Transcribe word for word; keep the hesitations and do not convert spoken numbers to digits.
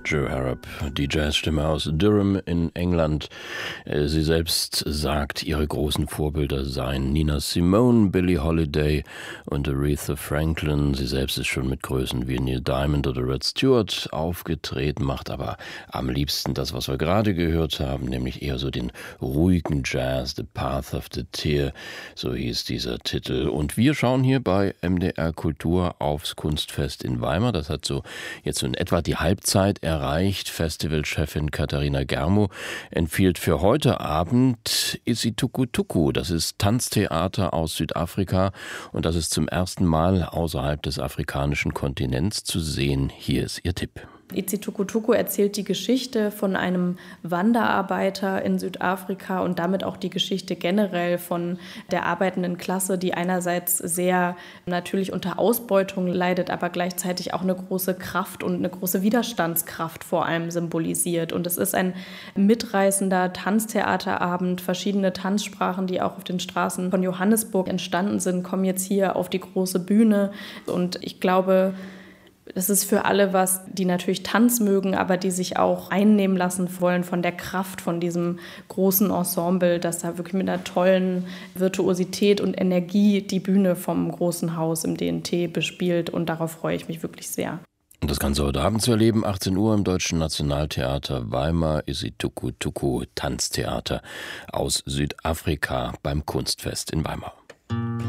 Jo Harrop, die Jazzstimme aus Durham in England. Sie selbst sagt, ihre großen Vorbilder seien Nina Simone, Billie Holiday und Aretha Franklin. Sie selbst ist schon mit Größen wie Neil Diamond oder Rod Stewart aufgetreten, macht aber am liebsten das, was wir gerade gehört haben, nämlich eher so den ruhigen Jazz, The Path of the Tear, so hieß dieser Titel. Und wir schauen hier bei M D R Kultur aufs Kunstfest in Weimar. Das hat so jetzt so in etwa die Halbzeit erreicht. Festivalchefin Katharina Germo empfiehlt für heute Abend Isitukutuku. Das ist Tanztheater aus Südafrika und das ist zum ersten Mal außerhalb des afrikanischen Kontinents zu sehen. Hier ist ihr Tipp. Isitukutuku erzählt die Geschichte von einem Wanderarbeiter in Südafrika und damit auch die Geschichte generell von der arbeitenden Klasse, die einerseits sehr natürlich unter Ausbeutung leidet, aber gleichzeitig auch eine große Kraft und eine große Widerstandskraft vor allem symbolisiert. Und es ist ein mitreißender Tanztheaterabend. Verschiedene Tanzsprachen, die auch auf den Straßen von Johannesburg entstanden sind, kommen jetzt hier auf die große Bühne. Und ich glaube, das ist für alle was, die natürlich Tanz mögen, aber die sich auch einnehmen lassen wollen von der Kraft von diesem großen Ensemble, das da wirklich mit einer tollen Virtuosität und Energie die Bühne vom großen Haus im D N T bespielt. Und darauf freue ich mich wirklich sehr. Und das Ganze heute Abend zu erleben, achtzehn Uhr im Deutschen Nationaltheater Weimar, Isitukutuku Tanztheater aus Südafrika beim Kunstfest in Weimar.